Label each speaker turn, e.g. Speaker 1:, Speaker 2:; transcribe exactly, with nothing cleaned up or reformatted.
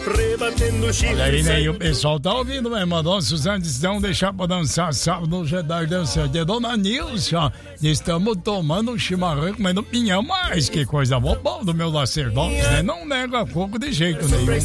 Speaker 1: rebatendo chifre.
Speaker 2: Olha aí, né? E o pessoal tá ouvindo, meu irmão. Dona Suzana disse, não deixar pra dançar sábado no Jedi Dança de Dona Nilson. Estamos tomando um chimarrão, comendo pinhão, mas que coisa boa do meu Lacerda, né? Não nega coco de jeito nenhum.